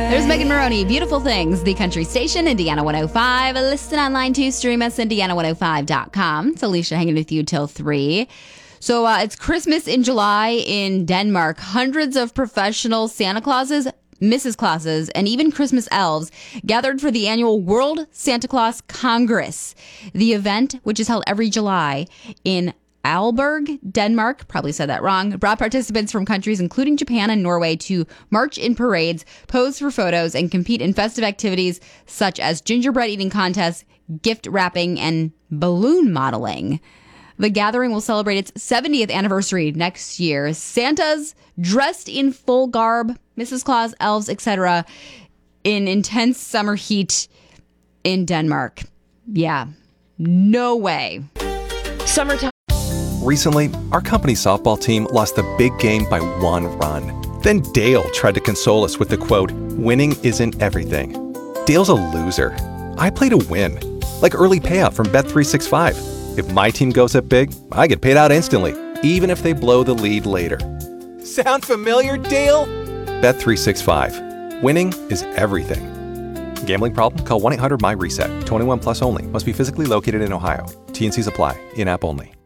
There's Megan Maroney, Beautiful Things, the country station, Indiana 105. Listen online too, stream us, Indiana105.com. It's Alicia hanging with you till 3. So it's Christmas in July in Denmark. Hundreds of professional Santa Clauses, Mrs. Clauses, and even Christmas elves gathered for the annual World Santa Claus Congress. The event, which is held every July in Aalborg, Denmark, probably said that wrong, brought participants from countries including Japan and Norway to march in parades, pose for photos, and compete in festive activities such as gingerbread eating contests, gift wrapping, and balloon modeling. The gathering will celebrate its 70th anniversary next year. Santas dressed in full garb, Mrs. Claus, elves, etc., in intense summer heat in Denmark. Yeah, no way. Summertime. Recently, our company's softball team lost the big game by 1 run. Then Dale tried to console us with the quote, "Winning isn't everything." Dale's a loser. I play to win. Like early payout from Bet365. If my team goes up big, I get paid out instantly, even if they blow the lead later. Sound familiar, Dale? Bet365. Winning is everything. Gambling problem? Call 1-800-MY-RESET. 21 plus only. Must be physically located in Ohio. T&Cs apply. In-app only.